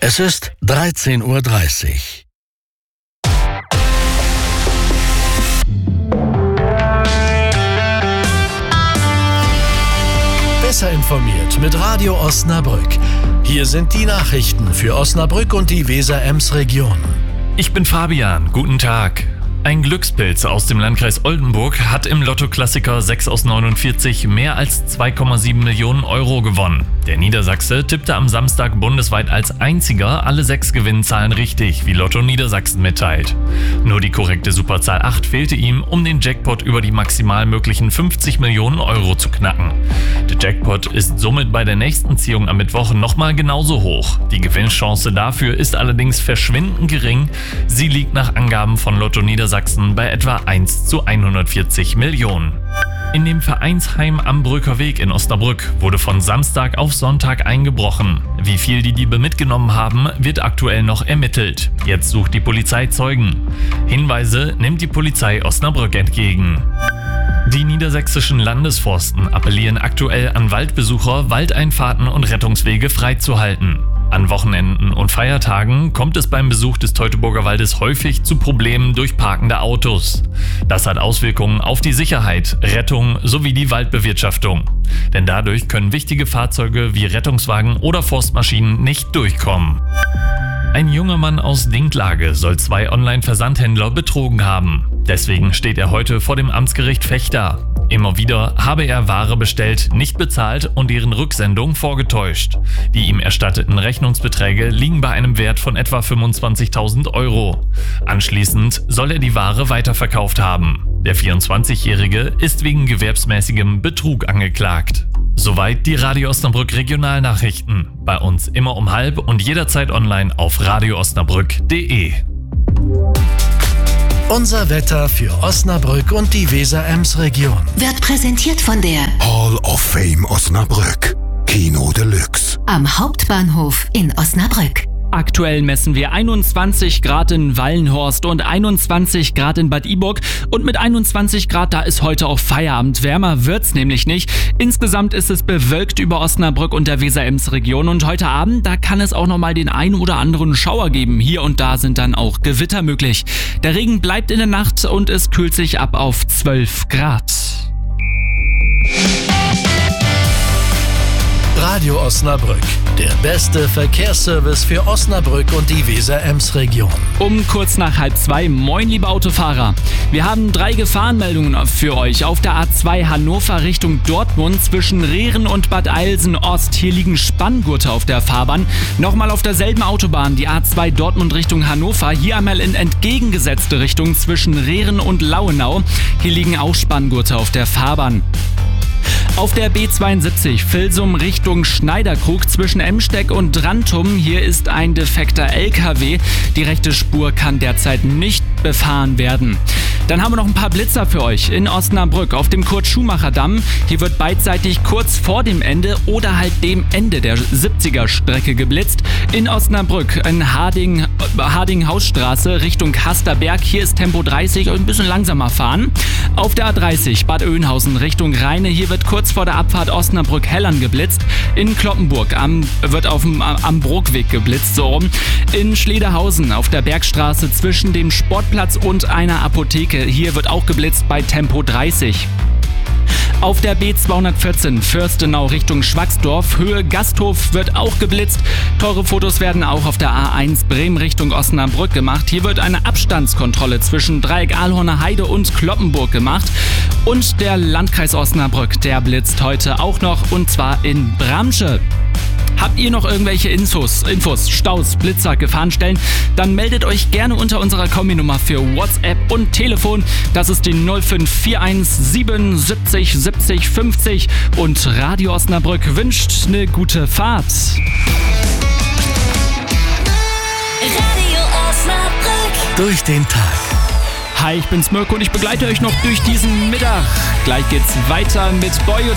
Es ist 13:30 Uhr. Besser informiert mit Radio Osnabrück. Hier sind die Nachrichten für Osnabrück und die Weser-Ems-Region. Ich bin Fabian, guten Tag. Ein Glückspilz aus dem Landkreis Oldenburg hat im Lotto-Klassiker 6 aus 49 mehr als 2,7 Millionen Euro gewonnen. Der Niedersachse tippte am Samstag bundesweit als einziger alle 6 Gewinnzahlen richtig, wie Lotto Niedersachsen mitteilt. Nur die korrekte Superzahl 8 fehlte ihm, um den Jackpot über die maximal möglichen 50 Millionen Euro zu knacken. Der Jackpot ist somit bei der nächsten Ziehung am Mittwoch nochmal genauso hoch. Die Gewinnchance dafür ist allerdings verschwindend gering. Sie liegt nach Angaben von Lotto Niedersachsen bei etwa 1 zu 140 Millionen. In dem Vereinsheim am Brücker Weg in Osnabrück wurde von Samstag auf Sonntag eingebrochen. Wie viel die Diebe mitgenommen haben, wird aktuell noch ermittelt. Jetzt sucht die Polizei Zeugen. Hinweise nimmt die Polizei Osnabrück entgegen. Die niedersächsischen Landesforsten appellieren aktuell an Waldbesucher, Waldeinfahrten und Rettungswege freizuhalten. An Wochenenden und Feiertagen kommt es beim Besuch des Teutoburger Waldes häufig zu Problemen durch parkende Autos. Das hat Auswirkungen auf die Sicherheit, Rettung sowie die Waldbewirtschaftung. Denn dadurch können wichtige Fahrzeuge wie Rettungswagen oder Forstmaschinen nicht durchkommen. Ein junger Mann aus Dinklage soll 2 Online-Versandhändler betrogen haben. Deswegen steht er heute vor dem Amtsgericht Vechta. Immer wieder habe er Ware bestellt, nicht bezahlt und deren Rücksendung vorgetäuscht. Die ihm erstatteten Rechnungsbeträge liegen bei einem Wert von etwa 25.000 Euro. Anschließend soll er die Ware weiterverkauft haben. Der 24-Jährige ist wegen gewerbsmäßigem Betrug angeklagt. Soweit die Radio Osnabrück Regionalnachrichten. Bei uns immer um 12:30 und jederzeit online auf radioosnabrück.de. Unser Wetter für Osnabrück und die Weser-Ems-Region Wird präsentiert von der Hall of Fame Osnabrück. Kino Deluxe. am Hauptbahnhof in Osnabrück. Aktuell messen wir 21 Grad in Wallenhorst und 21 Grad in Bad Iburg. Und mit 21 Grad, da ist heute auch Feierabend. Wärmer wird's nämlich nicht. Insgesamt ist es bewölkt über Osnabrück und der Weser-Ems-Region. Und heute Abend, da kann es auch nochmal den einen oder anderen Schauer geben. Hier und da sind dann auch Gewitter möglich. Der Regen bleibt in der Nacht und es kühlt sich ab auf 12 Grad. Radio Osnabrück, der beste Verkehrsservice für Osnabrück und die Weser-Ems-Region. Um kurz nach 1:30, moin liebe Autofahrer. Wir haben 3 Gefahrenmeldungen für euch. Auf der A2 Hannover Richtung Dortmund zwischen Rehren und Bad Eilsen Ost. Hier liegen Spanngurte auf der Fahrbahn. Nochmal auf derselben Autobahn, die A2 Dortmund Richtung Hannover. Hier einmal in entgegengesetzte Richtung zwischen Rehren und Lauenau. Hier liegen auch Spanngurte auf der Fahrbahn. Auf der B72 Vilsum Richtung Schneiderkrug zwischen Emsteck und Drantum. Hier ist ein defekter LKW. Die rechte Spur kann derzeit nicht befahren werden. Dann haben wir noch ein paar Blitzer für euch in Osnabrück auf dem Kurt-Schumacher-Damm. Hier wird beidseitig kurz vor dem Ende oder halt dem Ende der 70er-Strecke geblitzt. In Osnabrück in Harding-Hausstraße Richtung Hasterberg. Hier ist Tempo 30 und ein bisschen langsamer fahren. Auf der A30 Bad Oeynhausen Richtung Rheine. Hier wird kurz vor der Abfahrt Osnabrück-Hellern geblitzt. In Kloppenburg wird am Brookweg geblitzt, so rum. In Schlederhausen auf der Bergstraße zwischen dem Sportplatz und einer Apotheke. Hier wird auch geblitzt bei Tempo 30. Auf der B214 Fürstenau Richtung Schwaxdorf, Höhe Gasthof wird auch geblitzt. Teure Fotos werden auch auf der A1 Bremen Richtung Osnabrück gemacht. Hier wird eine Abstandskontrolle zwischen Dreieck Ahlhorner Heide und Kloppenburg gemacht. Und der Landkreis Osnabrück, der blitzt heute auch noch, und zwar in Bramsche. Habt ihr noch irgendwelche Infos, Staus, Blitzer, Gefahrenstellen? Dann meldet euch gerne unter unserer Kombi-Nummer für WhatsApp und Telefon. Das ist die 0541 77 70 50. Und Radio Osnabrück wünscht eine gute Fahrt. Radio Osnabrück. Durch den Tag. Hi, ich bin's Mirko und ich begleite euch noch durch diesen Mittag. Gleich geht's weiter mit Boy